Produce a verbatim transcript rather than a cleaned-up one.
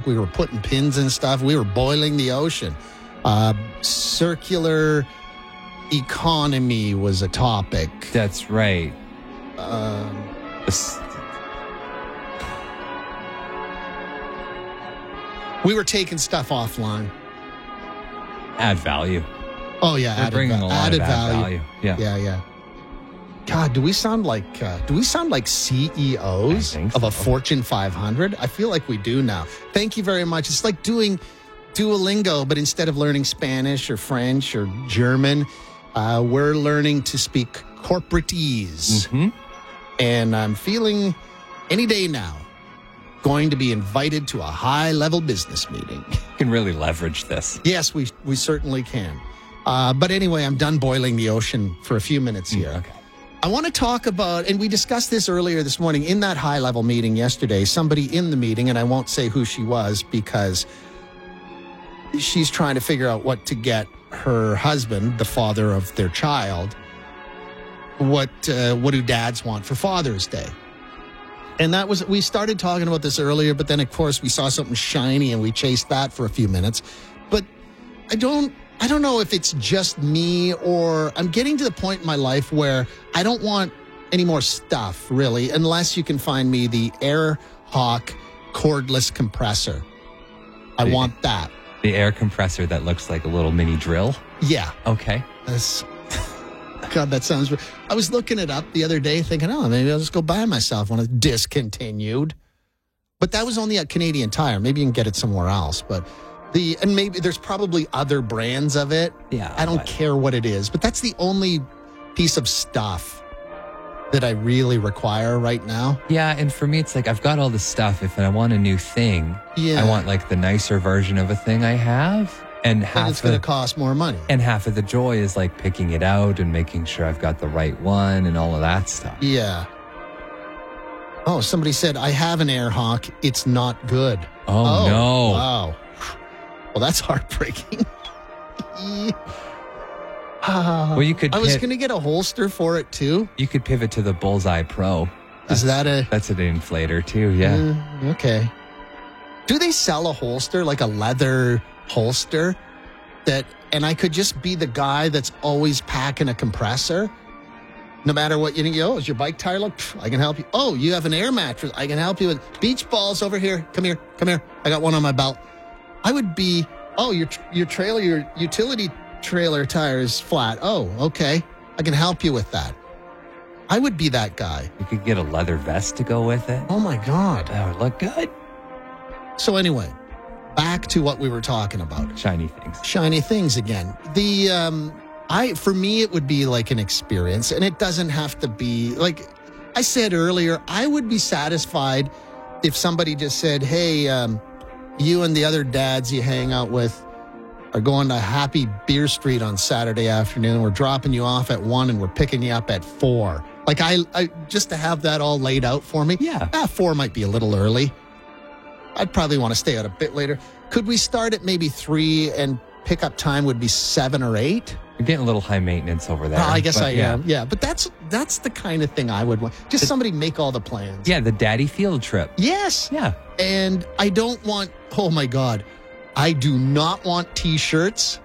We were putting pins and stuff. We were boiling the ocean. Uh, circular economy was a topic. That's right. Um, This- we were taking stuff offline. add value. Oh, yeah. We're added, bringing va- a lot added of add value. value. Yeah. Yeah, yeah. God, do we sound like uh, do we sound like C E Os I think of a so. Fortune five hundred? I feel like we do now. Thank you very much. It's like doing Duolingo, but instead of learning Spanish or French or German, uh, we're learning to speak corporatese. hmm And I'm feeling any day now going to be invited to a high-level business meeting. You can really leverage this. Yes, we we certainly can. Uh, but anyway, I'm done boiling the ocean for a few minutes here. Okay. I want to talk about, and we discussed this earlier this morning in that high-level meeting yesterday, somebody in the meeting, and I won't say who she was because she's trying to figure out what to get her husband, the father of their child, what uh, what do dads want for Father's Day? And that was, we started talking about this earlier, but then of course we saw something shiny and we chased that for a few minutes. But I don't, I don't know if it's just me or I'm getting to the point in my life where I don't want any more stuff really, unless you can find me the AirHawk cordless compressor. I The- want that. The air compressor that looks like a little mini drill. Yeah. Okay. That's, God, that sounds. I was looking it up the other day, thinking, oh, maybe I'll just go buy myself one. It's discontinued, but that was only at Canadian Tire. Maybe you can get it somewhere else. But the and maybe there's probably other brands of it. Yeah, I don't but- care what it is, but that's the only piece of stuff that I really require right now. Yeah, and for me, it's like I've got all this stuff. If I want a new thing, Yeah. I want like the nicer version of a thing I have, and And half it's going to of, cost more money. and half of the joy is like picking it out and making sure I've got the right one and all of that stuff. Yeah. Oh, somebody said I have an AirHawk. It's not good. Oh, no! Wow. Well, that's heartbreaking. Ah, Well, you could I was pit- going to get a holster for it too. You could pivot to the Bullseye Pro. Is that a That's an inflator too. Yeah. Mm, okay. Do they sell a holster, like a leather holster that, and I could just be the guy that's always packing a compressor? No matter what, you think, oh, is your bike tire look? Pff, I can help you. Oh, you have an air mattress. I can help you with beach balls over here. Come here, come here. I got one on my belt. I would be, oh, your your trailer, your utility trailer tire is flat. Oh, okay. I can help you with that. I would be that guy. You could get a leather vest to go with it. Oh my God. That would look good. So anyway, back to what we were talking about. Shiny things. Shiny things again. The um I for me it would be like an experience, and it doesn't have to be like I said earlier, I would be satisfied if somebody just said, "Hey, um you and the other dads you hang out with are going to Happy Beer Street on Saturday afternoon. We're dropping you off at one and we're picking you up at four." Like I, I just to have that all laid out for me. Yeah. Ah, four might be a little early. I'd probably want to stay out a bit later. Could we start at maybe three and pickup time would be seven or eight? You're getting a little high maintenance over there. Oh, I guess but I yeah. am. Yeah, but that's that's the kind of thing I would want. Just somebody make all the plans. Yeah, the daddy field trip. Yes. Yeah. And I don't want, oh my God, I do not want T-shirts